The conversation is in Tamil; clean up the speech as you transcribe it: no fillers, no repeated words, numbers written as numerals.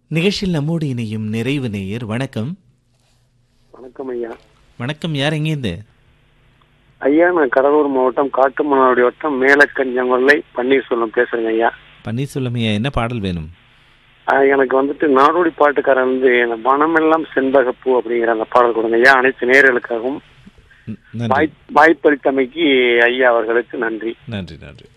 நிகழ்ச்சியில் நம்மோடு இணையும் நிறைவு நேயர். வணக்கம். வணக்கம் ஐயா. வணக்கம். யார் எங்கேருந்து? ஐயா, நான் கடலூர் மாவட்டம் காட்டுமன்னாடி வட்டம் மேலக்கஞ்சங்கொல்லை பன்னீர்செல்வம் பேசுறேங்க ஐயா. பன்னீர்செல்வம் ஐயா, என்ன பாடல் வேணும்? எனக்கு வந்துட்டு நாடோடி பாட்டுக்காரன் இந்த மனமெல்லாம் செண்பகப்பூ அப்படிங்கிற அந்த பாடல் கொடுங்க ஐயா. அனைத்து நேயர்களுக்காகவும் நன்றி. வாய்ப்பளித்தமைக்கு ஐயா அவர்களுக்கு நன்றி. நன்றி.